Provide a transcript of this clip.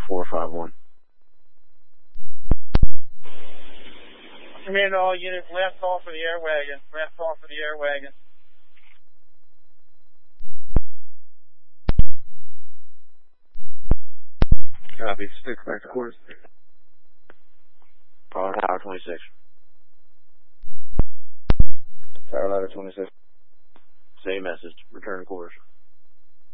451. Command all units, last call for the air wagon. Last call for the air wagon. Copy. Stick back to course. Power Tower 26. Tower Ladder 26. Same message. Return course.